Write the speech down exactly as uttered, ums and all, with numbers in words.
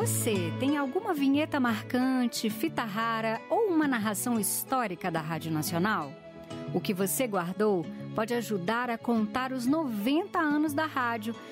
Você tem alguma vinheta marcante, fita rara ou uma narração histórica da Rádio Nacional? O que você guardou pode ajudar a contar os noventa anos da rádio